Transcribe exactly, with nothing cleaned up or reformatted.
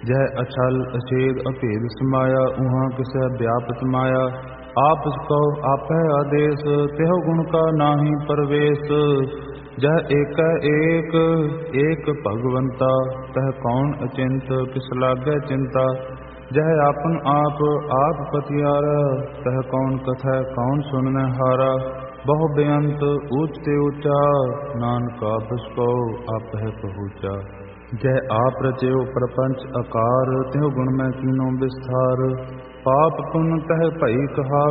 जह अछल अछेद अभेद समाया, उहाँ किसै व्यापत माया। आप कहो आपै आदेश, तेहो गुण का नाहि परवेश। जह एक एक एक भगवंता, तह कौन अचिंत किस लागै चिंता। जह आपन आप आप पतियारा, तह कौन कथै कौन सुननै हारा। बहु बेअंत ऊच ते ऊचा, नानका बिसको आपह पहुँचा। जय आप रचयो प्रपंच आकार, त्यों गुण मैं कीनो विस्तार। पाप पुण्य तह भई कहा,